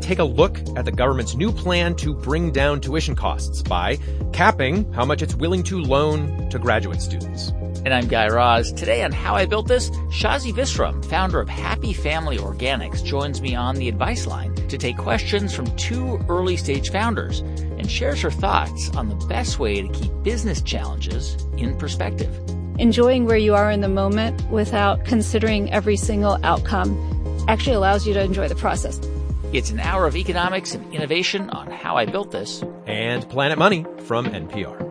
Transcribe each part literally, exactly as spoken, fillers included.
take a look at the government's new plan to bring down tuition costs by capping how much it's willing to loan to graduate students. And I'm Guy Raz. Today on How I Built This, Shazi Visram, founder of Happy Family Organics, joins me on the advice line to take questions from two early-stage founders and shares her thoughts on the best way to keep business challenges in perspective. Enjoying where you are in the moment without considering every single outcome actually allows you to enjoy the process. It's an hour of economics and innovation on How I Built This. And Planet Money from N P R.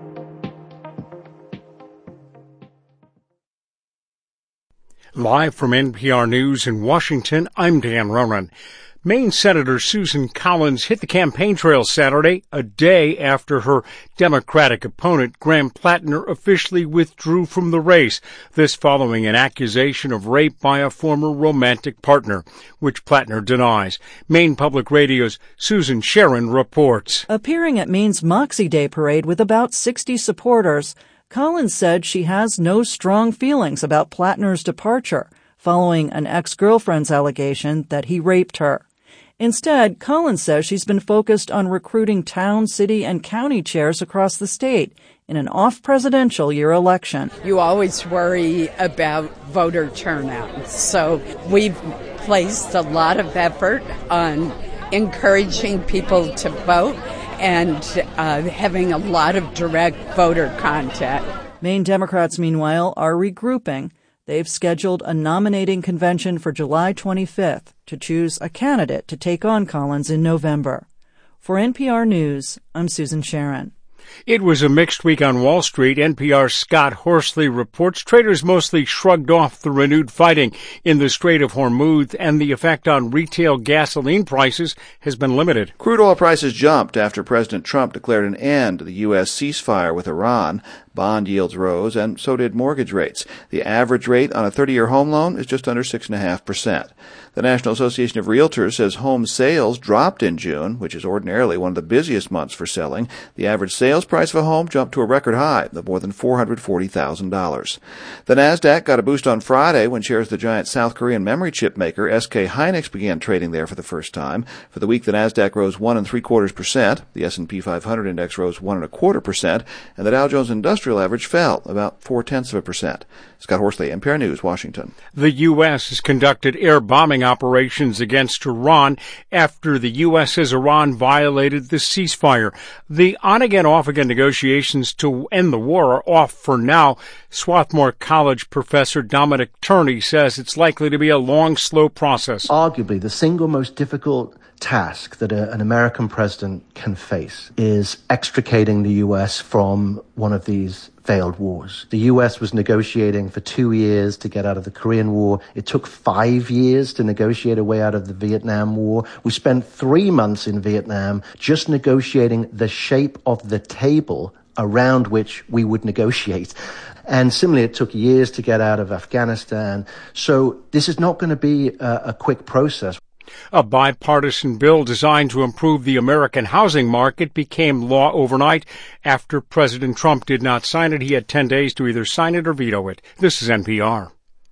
Live from N P R News in Washington, I'm Dan Ronan. Maine Senator Susan Collins hit the campaign trail Saturday, a day after her Democratic opponent, Graham Plattner, officially withdrew from the race. This following an accusation of rape by a former romantic partner, which Plattner denies. Maine Public Radio's Susan Sharon reports. Appearing at Maine's Moxie Day parade with about sixty supporters, Collins said she has no strong feelings about Plattner's departure, following an ex-girlfriend's allegation that he raped her. Instead, Collins says she's been focused on recruiting town, city, and county chairs across the state in an off-presidential year election. You always worry about voter turnout, so we've placed a lot of effort on encouraging people to vote and uh, having a lot of direct voter contact. Maine Democrats, meanwhile, are regrouping. They've scheduled a nominating convention for July twenty-fifth to choose a candidate to take on Collins in November. For N P R News, I'm Susan Sharon. It was a mixed week on Wall Street. N P R's Scott Horsley reports traders mostly shrugged off the renewed fighting in the Strait of Hormuz, and the effect on retail gasoline prices has been limited. Crude oil prices jumped after President Trump declared an end to the U S ceasefire with Iran. Bond yields rose, and so did mortgage rates. The average rate on a thirty-year home loan is just under six point five percent. The National Association of Realtors says home sales dropped in June, which is ordinarily one of the busiest months for selling. The average sales price of a home jumped to a record high of more than four hundred forty thousand dollars. The Nasdaq got a boost on Friday when shares of the giant South Korean memory chip maker S K Hynix began trading there for the first time. For the week, the Nasdaq rose one and three quarters percent. The S and P five hundred index rose one and a quarter percent, and the Dow Jones Industrial average fell about four-tenths of a percent. Scott Horsley, N P R News, Washington. The U S has conducted air bombing operations against Iran after the U S says Iran violated the ceasefire. The on-again, off-again negotiations to end the war are off for now. Swarthmore College professor Dominic Turney says it's likely to be a long, slow process. Arguably, the single most difficult task that a, an American president can face is extricating the U S from one of these failed wars. The U S was negotiating for two years to get out of the Korean War. It took five years to negotiate a way out of the Vietnam War. We spent three months in Vietnam just negotiating the shape of the table around which we would negotiate. And similarly, it took years to get out of Afghanistan. So this is not going to be a, a quick process. A bipartisan bill designed to improve the American housing market became law overnight. After President Trump did not sign it, he had ten days to either sign it or veto it. This is N P R.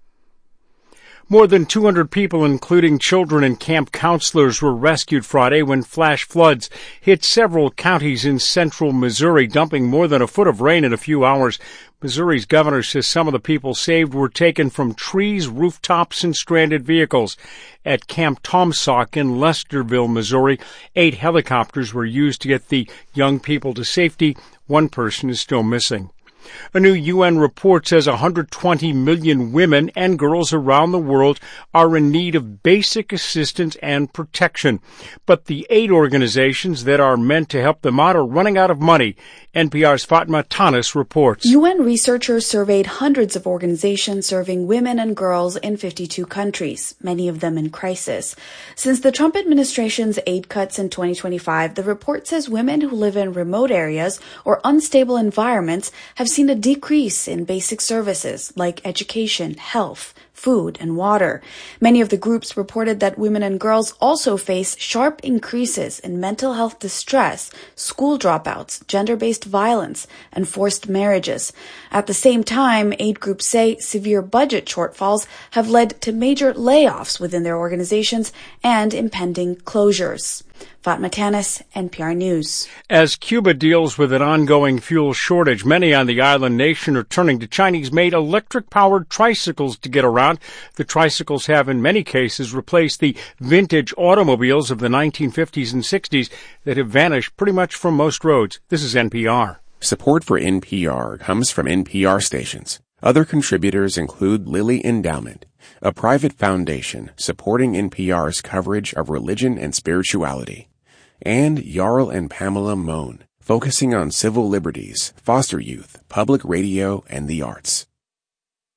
More than two hundred people, including children and camp counselors, were rescued Friday when flash floods hit several counties in central Missouri, dumping more than a foot of rain in a few hours. Missouri's governor says some of the people saved were taken from trees, rooftops, and stranded vehicles. At Camp Tomsock in Lesterville, Missouri, eight helicopters were used to get the young people to safety. One person is still missing. A new U N report says one hundred twenty million women and girls around the world are in need of basic assistance and protection. But the aid organizations that are meant to help them out are running out of money. N P R's Fatma Tanis reports. U N researchers surveyed hundreds of organizations serving women and girls in fifty-two countries, many of them in crisis. Since the Trump administration's aid cuts in twenty twenty-five, the report says women who live in remote areas or unstable environments have seen a decrease in basic services like education, health, food, and water. Many of the groups reported that women and girls also face sharp increases in mental health distress, school dropouts, gender-based violence, and forced marriages. At the same time, aid groups say severe budget shortfalls have led to major layoffs within their organizations and impending closures. Fatma Tanis, N P R News. As Cuba deals with an ongoing fuel shortage, many on the island nation are turning to Chinese-made electric-powered tricycles to get around. The tricycles have, in many cases, replaced the vintage automobiles of the nineteen fifties and sixties that have vanished pretty much from most roads. This is N P R. Support for N P R comes from N P R stations. Other contributors include Lilly Endowment, a private foundation supporting N P R's coverage of religion and spirituality, and Jarl and Pamela Mohn, focusing on civil liberties, foster youth, public radio, and the arts.